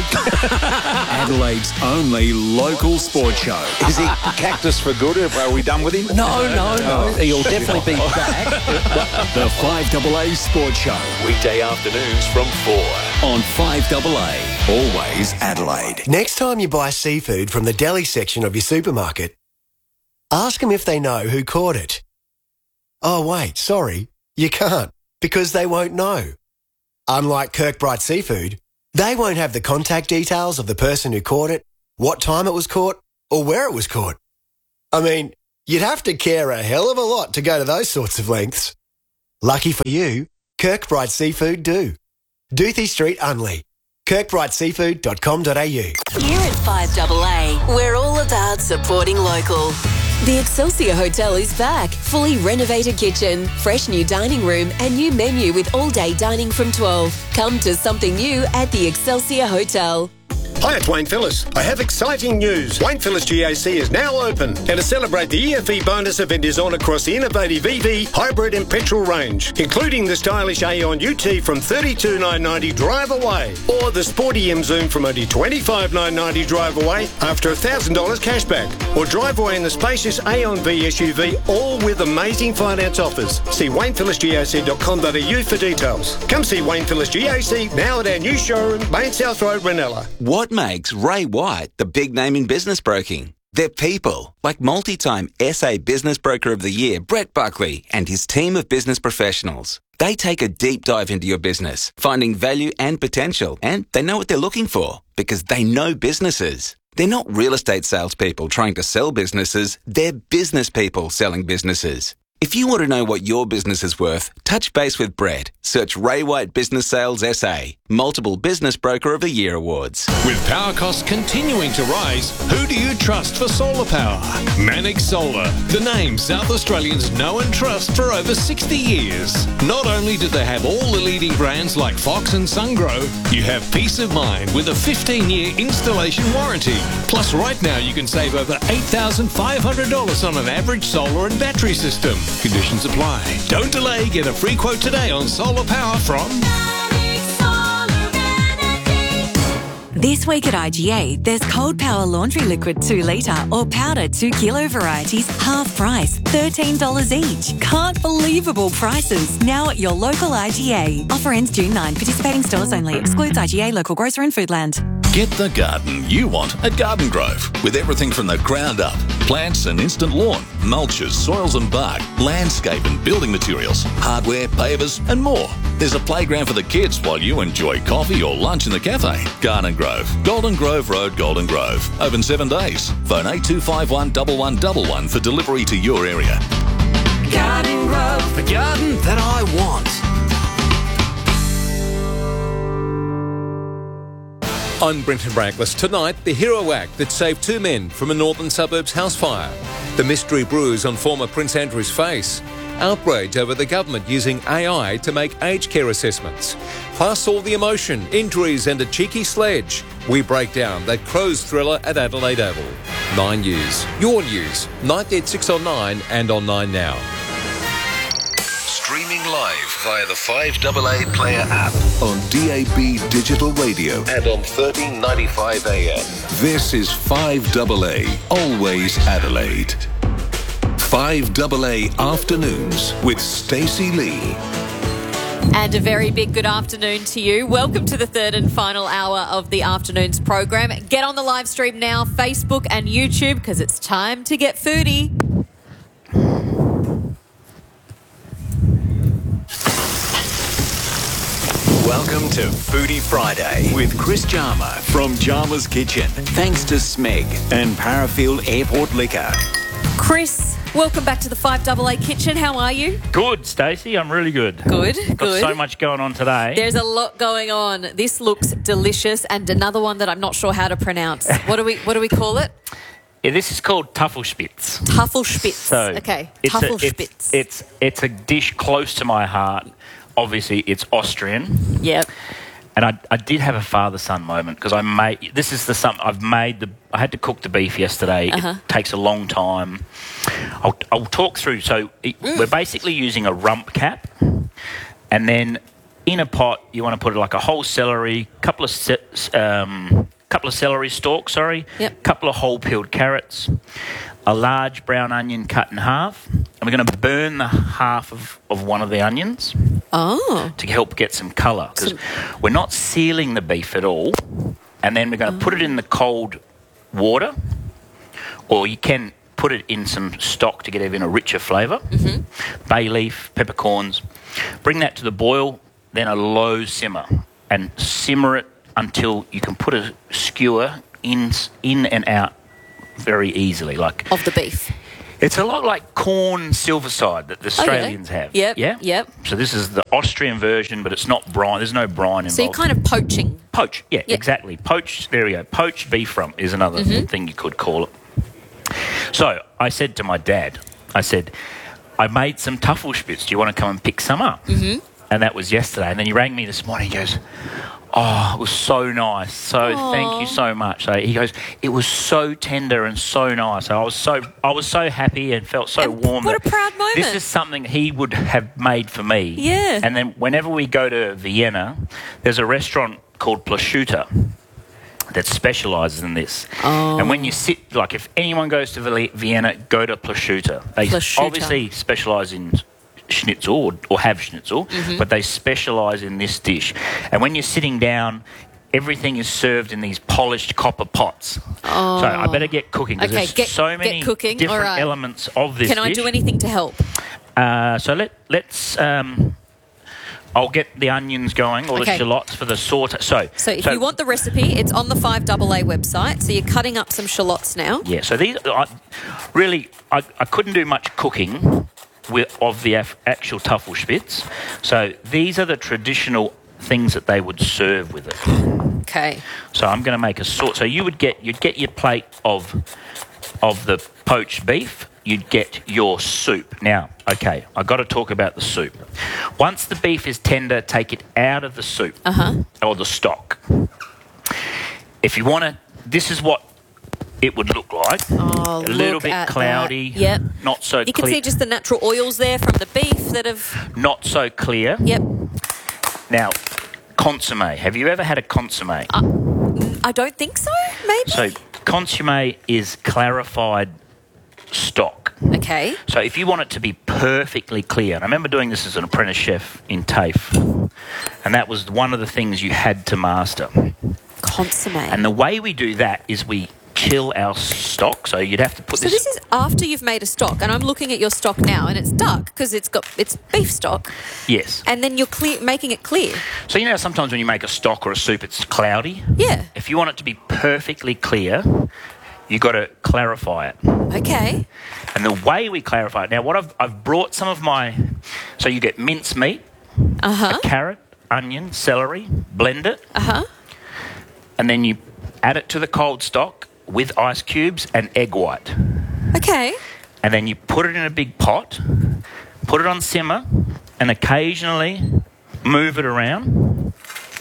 Adelaide's only local sports show. Is he cactus for good? Are we done with him? No. He'll definitely be back. The 5AA Sports Show. Weekday afternoons from 4 on 5AA. Always Adelaide. Next time you buy seafood from the deli section of your supermarket, ask them if they know who caught it. Oh, wait, sorry, you can't, because they won't know. Unlike Kirkbride Seafood, they won't have the contact details of the person who caught it, what time it was caught, or where it was caught. I mean, you'd have to care a hell of a lot to go to those sorts of lengths. Lucky for you, Kirkbride Seafood do. Doothie Street, Unley. KirkbrideSeafood.com.au. Here at 5AA, we're all about supporting local. The Excelsior Hotel is back. Fully renovated kitchen, fresh new dining room and new menu with all-day dining from 12. Come to something new at the Excelsior Hotel. Hi, it's Wayne Phillis. I have exciting news. Wayne Phillis GAC is now open, and to celebrate, the EFE bonus event is on across the innovative EV, hybrid and petrol range, including the stylish Aeon UT from $32,990 drive away, or the sporty M Zoom from only $25,990 drive away after $1,000 cashback, or drive away in the spacious Aeon V SUV, all with amazing finance offers. See WaynePhillisGAC.com.au for details. Come see Wayne Phillis GAC now at our new showroom, Main South Road, Ranella. What makes Ray White the big name in business broking? They're people, like multi-time SA Business Broker of the Year, Brett Buckley, and his team of business professionals. They take a deep dive into your business, finding value and potential, and they know what they're looking for, because they know businesses. They're not real estate salespeople trying to sell businesses, they're business people selling businesses. If you want to know what your business is worth, touch base with Brett. Search Ray White Business Sales SA. Multiple Business Broker of the Year awards. With power costs continuing to rise, who do you trust for solar power? Manic Solar, the name South Australians know and trust for over 60 years. Not only do they have all the leading brands like Fox and Sungrow, you have peace of mind with a 15-year installation warranty. Plus, right now you can save over $8,500 on an average solar and battery system. Conditions apply. Don't delay. Get a free quote today on solar power from This week at IGA, there's Cold Power Laundry Liquid 2 litre or powder 2 kilo varieties, half price, $13 each. Can't believable prices. Now at your local IGA. Offer ends June 9. Participating stores only. Excludes IGA, local grocer and Foodland. Get the garden you want at Garden Grove, with everything from the ground up. Plants and instant lawn, mulches, soils and bark, landscape and building materials, hardware, pavers and more. There's a playground for the kids while you enjoy coffee or lunch in the cafe. Garden Grove, Golden Grove Road, Golden Grove. Open 7 days. Phone 8251 1111 for delivery to your area. Garden Grove, the garden that I want. I'm Brenton Braglis. Tonight, the hero act that saved 2 men from a northern suburbs house fire. The mystery bruise on former Prince Andrew's face. Outrage over the government using AI to make aged care assessments. Plus all the emotion, injuries and a cheeky sledge. We break down that Crows thriller at Adelaide Oval. 9 News. Your news. 9 at 6 on 9 and on 9 now. Streaming live via the 5AA Player app on DAB Digital Radio and on 1395 AM. This is 5AA, always Adelaide. 5AA Afternoons with Stacey Lee. And a very big good afternoon to you. Welcome to the third and final hour of the afternoon's program. Get on the live stream now, Facebook and YouTube, because it's time to get foodie. Welcome to Foodie Friday with Chris Jarma from Jarma's Kitchen. Thanks to Smeg and Parafield Airport Liquor. Chris, welcome back to the 5AA Kitchen. How are you? Good, Stacey. I'm really good. Good. Got so much going on today. There's a lot going on. This looks delicious, and another one that I'm not sure how to pronounce. What do we call it? Yeah, this is called Tuffelspitz. Tuffelspitz. So okay. It's Tuffelspitz. it's a dish close to my heart. Obviously, it's Austrian. Yep. And I did have a father-son moment because I had to cook the beef yesterday. It takes a long time. I'll talk through. So we're basically using a rump cap, and then in a pot you want to put like a whole celery, couple of celery stalks, couple of whole peeled carrots, a large brown onion cut in half, and we're going to burn the half of one of the onions to help get some colour, because we're not sealing the beef at all. And then we're going to put it in the cold water, or you can put it in some stock to get even a richer flavour. Bay leaf, peppercorns. Bring that to the boil, then a low simmer, and simmer it until you can put a skewer in and out very easily, like of the beef. It's a lot like corn silverside that the Australians have. Yep. So this is the Austrian version, but it's not brine. There's no brine involved. So you're kind of poaching. Poach, exactly. Poached. There we go. Poached beef rump is another thing you could call it. So I said to my dad, I made some Tafelspitz. Do you want to come and pick some up? And that was yesterday. And then he rang me this morning. He goes, "Oh, it was so nice. So thank you so much." So he goes, "It was so tender and so nice." So I was so happy and felt so warm. What a proud moment. This is something he would have made for me. Yeah. And then whenever we go to Vienna, there's a restaurant called Plaschuta that specialises in this. And when you sit, like if anyone goes to Vienna, go to Plaschuta. They obviously specialise in schnitzel or have schnitzel, but they specialise in this dish. And when you're sitting down, everything is served in these polished copper pots. So I better get cooking, because there's so many different elements of this dish. Can I do anything to help? So let's... I'll get the onions going, or the shallots for the sauté. So if you want the recipe, it's on the 5AA website. So you're cutting up some shallots now. Yeah, so these... I couldn't do much cooking of the actual Tafelspitz. So these are the traditional things that they would serve with it. Okay. So I'm going to make a sauce. So you'd get your plate of the poached beef. You'd get your soup. Now, okay, I've got to talk about the soup. Once the beef is tender, take it out of the soup or the stock. If you want to, this is what it would look like. A little bit cloudy. Yep. Not so clear. You can see just the natural oils there from the beef that have... Not so clear. Yep. Now, consommé. Have you ever had a consommé? I don't think so, maybe. So, consommé is clarified stock. Okay. So if you want it to be perfectly clear, and I remember doing this as an apprentice chef in TAFE, and that was one of the things you had to master. Consommé. And the way we do that is we chill our stock. So you'd have to put So this is after you've made a stock, and I'm looking at your stock now, and it's dark because it's beef stock. Yes. And then you're making it clear. So you know sometimes when you make a stock or a soup, it's cloudy? Yeah. If you want it to be perfectly clear, you've got to clarify it. Okay. And the way we clarify it, now what I've brought some of my, so you get minced meat, a carrot, onion, celery, blend it, and then you add it to the cold stock with ice cubes and egg white. Okay. And then you put it in a big pot, put it on simmer, and occasionally move it around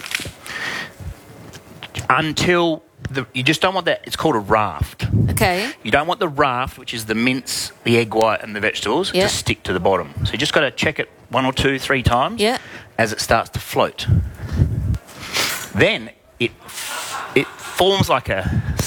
until you just don't want that. It's called a raft. Okay. You don't want the raft, which is the mince, the egg white, and the vegetables, to stick to the bottom. So you just got to check it 1 or 2, 3 times as it starts to float. Then it forms like a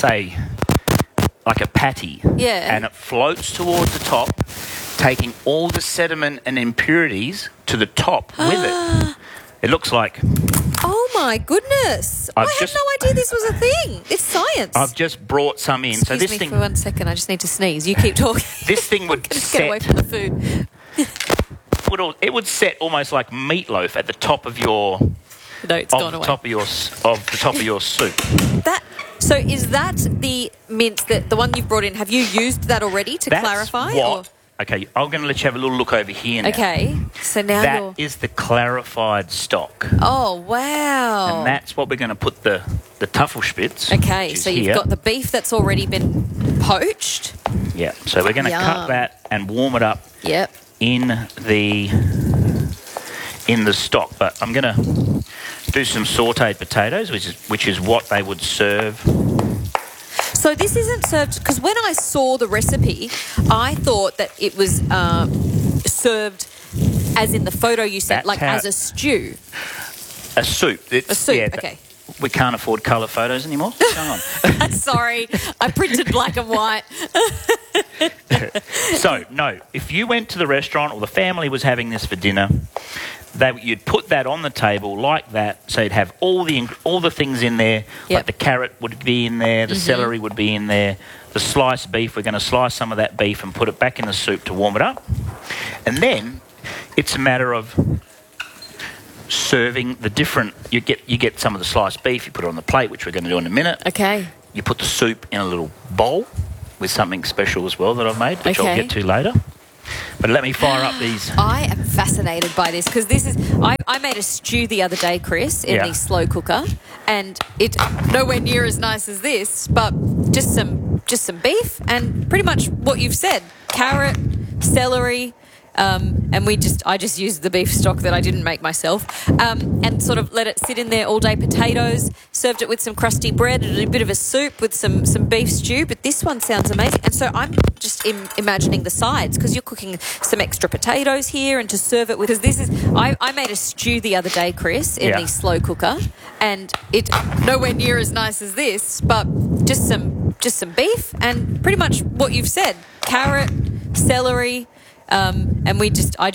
patty. Yeah. And it floats towards the top, taking all the sediment and impurities to the top with it. It looks like... Oh my goodness! I had no idea this was a thing. It's science. I've just brought some in. Excuse so this me thing for 1 second. I just need to sneeze. You keep talking. This thing would get away from the food. It would set almost like meatloaf at the top of your. No, it's gone away. Of the top of your soup. So is that the mince that the one you've brought in? Have you used that already to clarify? Okay, I'm going to let you have a little look over here now. Okay, so now that is the clarified stock. Oh, wow. And that's what we're going to put the Tafelspitz. Okay, so you've got the beef that's already been poached. Yeah, so we're going to cut that and warm it up in the stock. But I'm going to do some sautéed potatoes, which is what they would serve. So this isn't served, because when I saw the recipe, I thought that it was served as in the photo you sent, like as a stew. A soup. A soup, okay. We can't afford colour photos anymore. Come on. Sorry, I printed black and white. So, no, if you went to the restaurant or the family was having this for dinner, you'd put that on the table like that, so you'd have all the things in there. Yep. Like the carrot would be in there, the celery would be in there, the sliced beef. We're going to slice some of that beef and put it back in the soup to warm it up. And then it's a matter of serving the different. You get some of the sliced beef, you put it on the plate, which we're going to do in a minute. Okay. You put the soup in a little bowl with something special as well that I've made, which I'll get to later. But let me fire up these. I am fascinated by this, because this is... I made a stew the other day, Chris, in the slow cooker, and it's nowhere near as nice as this, but just some beef and pretty much what you've said. Carrot, celery... and I just used the beef stock that I didn't make myself, and sort of let it sit in there all day. Potatoes, served it with some crusty bread and a bit of a soup with some beef stew. But this one sounds amazing. And so I'm just imagining the sides, because you're cooking some extra potatoes here, and to serve it with, because this is, I made a stew the other day, Chris, in the slow cooker, and it's nowhere near as nice as this, but just some beef and pretty much what you've said. Carrot, celery, and I